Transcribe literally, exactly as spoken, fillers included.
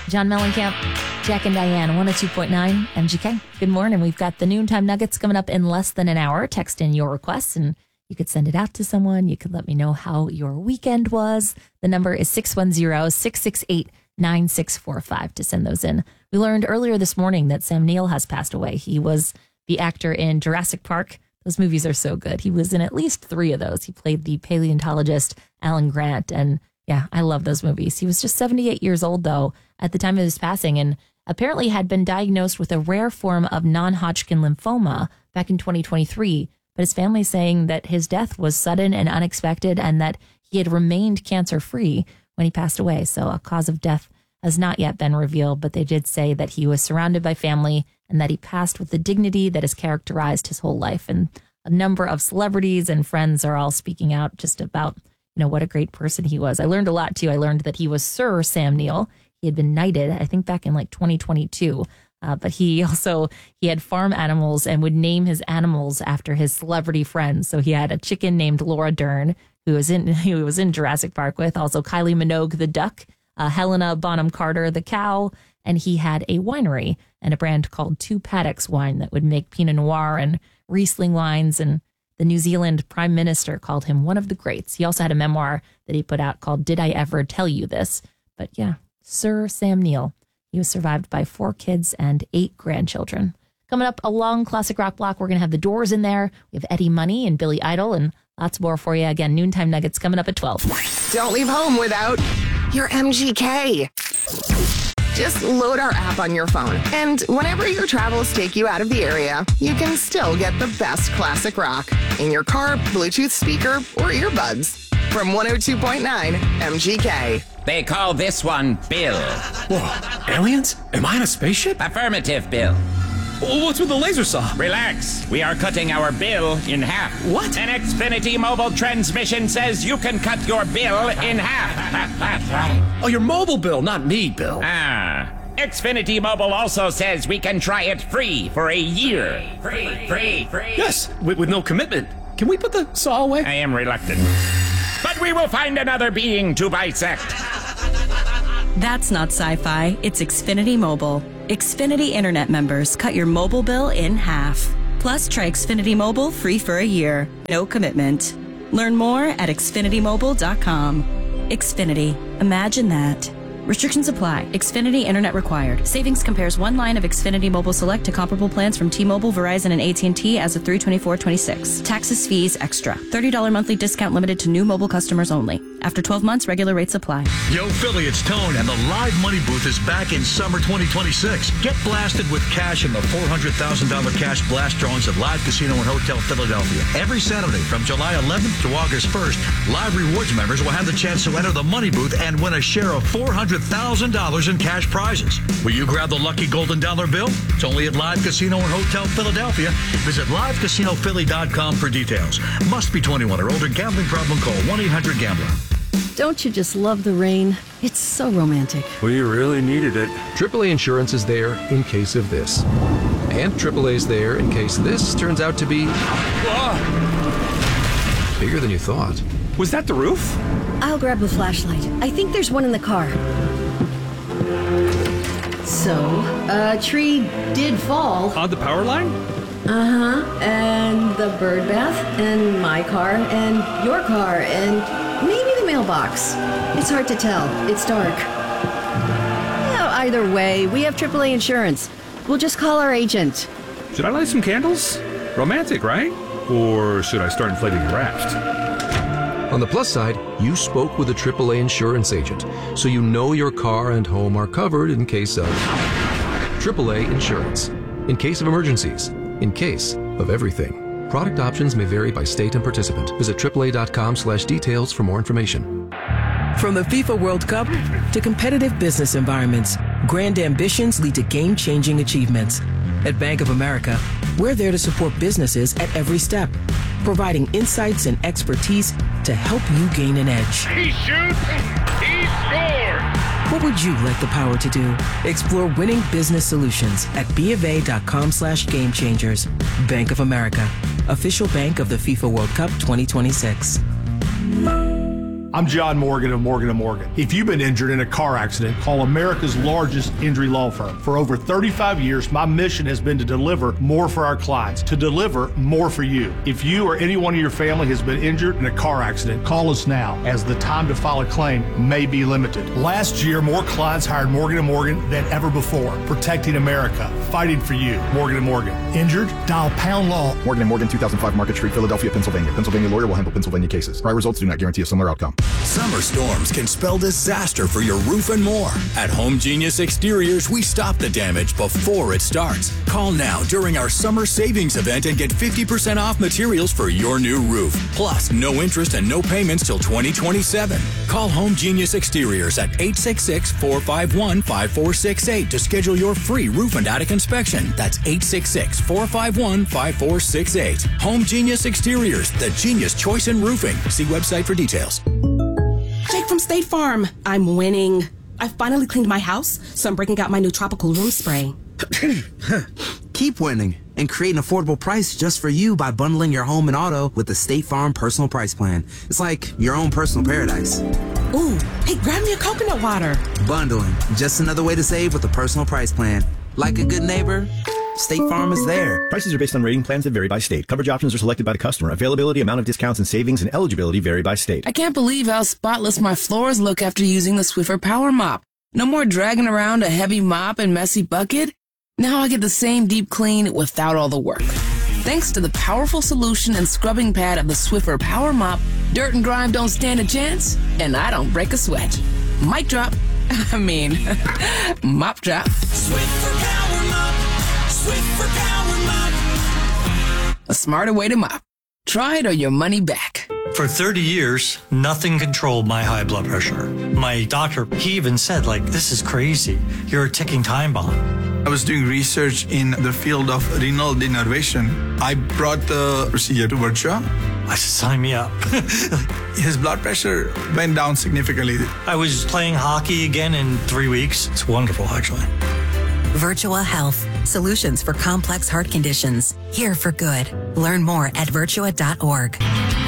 John Mellencamp, Jack and Diane, one oh two point nine M G K. Good morning. We've got the Noontime Nuggets coming up in less than an hour. Text in your requests and you could send it out to someone. You could let me know how your weekend was. The number is six one zero, six six eight, nine six four five to send those in. We learned earlier this morning that Sam Neill has passed away. He was the actor in Jurassic Park. Those movies are so good. He was in at least three of those. He played the paleontologist Alan Grant. And yeah, I love those movies. He was just seventy-eight years old, though, at the time of his passing, and apparently had been diagnosed with a rare form of non-Hodgkin lymphoma back in twenty twenty-three. But his family saying that his death was sudden and unexpected and that he had remained cancer-free when he passed away. So a cause of death has not yet been revealed, but they did say that he was surrounded by family and that he passed with the dignity that has characterized his whole life. And a number of celebrities and friends are all speaking out just about, you know, what a great person he was. I learned a lot, too. I learned that he was Sir Sam Neill. He had been knighted, I think, back in like twenty twenty-two. Uh, but he also, he had farm animals and would name his animals after his celebrity friends. So he had a chicken named Laura Dern, who was in, who was in Jurassic Park with, also Kylie Minogue, the duck, uh, Helena Bonham Carter, the cow. And he had a winery and a brand called Two Paddocks Wine that would make Pinot Noir and Riesling wines. And the New Zealand Prime Minister called him one of the greats. He also had a memoir that he put out called Did I Ever Tell You This? But yeah, Sir Sam Neill. He was survived by four kids and eight grandchildren. Coming up, a long classic rock block. We're going to have the Doors in there. We have Eddie Money and Billy Idol and lots more for you. Again, Noontime Nuggets coming up at twelve. Don't leave home without your M G K. Just load our app on your phone, and whenever your travels take you out of the area, you can still get the best classic rock in your car, Bluetooth speaker, or earbuds. From one oh two point nine M G K. They call this one Bill. Whoa, aliens? Am I in a spaceship? Affirmative, Bill. What's with the laser saw? Relax. We are cutting our bill in half. What? An Xfinity mobile transmission says you can cut your bill in half. Oh, your mobile bill, not me, Bill. Ah. Xfinity Mobile also says we can try it free for a year. Free, free, free. Yes, with, with no commitment. Can we put the saw away? I am reluctant. But we will find another being to bisect. That's not sci-fi. It's Xfinity Mobile. Xfinity Internet members cut your mobile bill in half. Plus, try Xfinity Mobile free for a year. No commitment. Learn more at xfinity mobile dot com. Xfinity. Imagine that. Restrictions apply. Xfinity Internet required. Savings compares one line of Xfinity Mobile Select to comparable plans from T-Mobile, Verizon, and A T and T as of three twenty-four twenty-six. Taxes, fees, extra. thirty dollars monthly discount limited to new mobile customers only. After twelve months, regular rates apply. Yo, Philly, it's Tone, and the Live Money Booth is back in summer twenty twenty-six. Get blasted with cash in the four hundred thousand dollars cash blast drawings at Live Casino and Hotel Philadelphia. Every Saturday from July eleventh to August first, Live Rewards members will have the chance to enter the Money Booth and win a share of four hundred thousand dollars in cash prizes. Will you grab the lucky golden dollar bill? It's only at Live Casino and Hotel Philadelphia. Visit live casino philly dot com for details. Must be twenty-one or older. Gambling problem? Call one eight hundred gambler. Don't you just love the rain? It's so romantic. We really needed it. triple A Insurance is there in case of this. And triple A is there in case this turns out to be Whoa. bigger than you thought. Was that the roof? I'll grab the flashlight. I think there's one in the car. So, a tree did fall. On the power line? Uh-huh. And the bird bath, and my car, and your car, and maybe the mailbox. It's hard to tell. It's dark. Yeah, either way, we have triple A insurance. We'll just call our agent. Should I light some candles? Romantic, right? Or should I start inflating the raft? On the plus side, you spoke with a triple A insurance agent, so you know your car and home are covered in case of triple A Insurance. In case of emergencies. In case of everything. Product options may vary by state and participant. Visit triple A dot com slash details for more information. From the FIFA World Cup to competitive business environments, grand ambitions lead to game-changing achievements. At Bank of America, we're there to support businesses at every step, providing insights and expertise to help you gain an edge. He shoots, he scores! What would you like the power to do? Explore winning business solutions at BofA.com slash game changers. Bank of America, official bank of the FIFA World Cup twenty twenty-six. I'm John Morgan of Morgan and Morgan. If you've been injured in a car accident, call America's largest injury law firm. For over thirty-five years, my mission has been to deliver more for our clients, to deliver more for you. If you or anyone in your family has been injured in a car accident, call us now, as the time to file a claim may be limited. Last year, more clients hired Morgan and Morgan than ever before, protecting America, fighting for you. Morgan and Morgan. Injured? Dial pound law. Morgan and Morgan, two thousand five Market Street, Philadelphia, Pennsylvania. Pennsylvania lawyer will handle Pennsylvania cases. Prior results do not guarantee a similar outcome. Summer storms can spell disaster for your roof and more. At Home Genius Exteriors, we stop the damage before it starts. Call now during our summer savings event and get fifty percent off materials for your new roof. Plus, no interest and no payments till twenty twenty-seven. Call Home Genius Exteriors at eight six six, four five one, five four six eight to schedule your free roof and attic inspection. That's eight six six, four five one, five four six eight. Home Genius Exteriors, the genius choice in roofing. See website for details. Jake from State Farm. I'm winning. I finally cleaned my house, so I'm breaking out my new tropical room spray. Keep winning and create an affordable price just for you by bundling your home and auto with the State Farm Personal Price Plan. It's like your own personal paradise. Ooh, hey, grab me a coconut water. Bundling, just another way to save with the Personal Price Plan. Like a good neighbor, State Farm is there. Prices are based on rating plans that vary by state. Coverage options are selected by the customer. Availability, amount of discounts and savings, and eligibility vary by state. I can't believe how spotless my floors look after using the Swiffer Power Mop. No more dragging around a heavy mop and messy bucket. Now I get the same deep clean without all the work. Thanks to the powerful solution and scrubbing pad of the Swiffer Power Mop, dirt and grime don't stand a chance, and I don't break a sweat. Mic drop. I mean, mop drop. Swiffer Power Mop. Swiffer Power Mop. A smarter way to mop. Try it or your money back. For thirty years, nothing controlled my high blood pressure. My doctor, he even said, like, this is crazy. You're a ticking time bomb. I was doing research in the field of renal denervation. I brought the procedure to Virtua. I said, sign me up. His blood pressure went down significantly. I was playing hockey again in three weeks. It's wonderful, actually. Virtua Health. Solutions for complex heart conditions. Here for good. Learn more at virtua dot org.